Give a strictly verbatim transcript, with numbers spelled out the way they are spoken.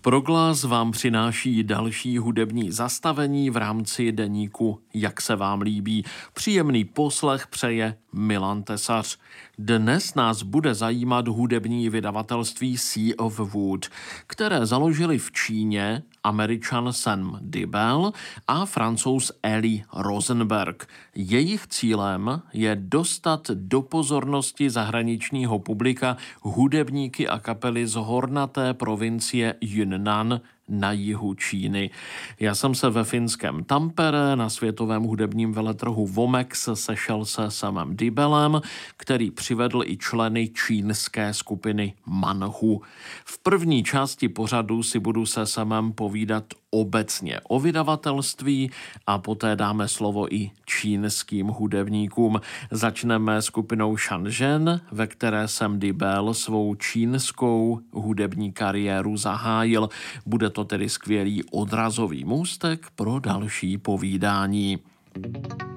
Proglas vám přináší další hudební zastavení v rámci deníku Jak se vám líbí. Příjemný poslech přeje Milan Tesař. Dnes nás bude zajímat hudební vydavatelství Sea of Wood, které založili v Číně Američan Sam Dibel a Francouz Elie Rosenberg. Jejich cílem je dostat do pozornosti zahraničního publika hudebníky a kapely z hornaté provincie Yunnan na jihu Číny. Já jsem se ve finském Tampere na světovém hudebním veletrhu Vomex sešel se Samem Dibelem, který přivedl i členy čínské skupiny Manhu. V první části pořadu si budu se Samem povídat obecně o vydavatelství a poté dáme slovo i čínským hudebníkům. Začneme skupinou Shenzhen, ve které Sam Dibel svou čínskou hudební kariéru zahájil. Bude to tedy skvělý odrazový můstek pro další povídání.